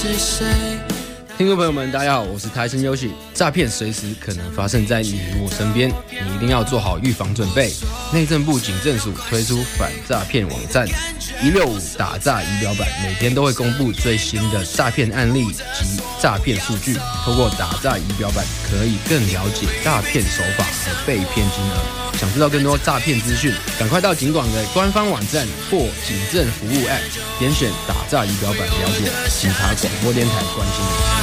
是谁？ 听众朋友们，大家好，我是台神优喜。诈骗随时可能发生在你我身边，你一定要做好预防准备。内政部警政署推出反诈骗网站165打诈仪表板，每天都会公布最新的诈骗案例及诈骗数据。透过打诈仪表板，可以更了解诈骗手法和被骗金额。想知道更多诈骗资讯，赶快到警广的官方网站或警政服务 App， 点选打诈仪表板了解。警察广播电台关心你。